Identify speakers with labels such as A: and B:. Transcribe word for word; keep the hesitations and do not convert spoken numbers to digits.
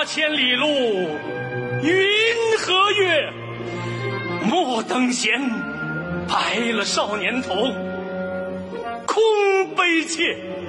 A: 千里路云和月，莫等闲，白了少年头，空悲切。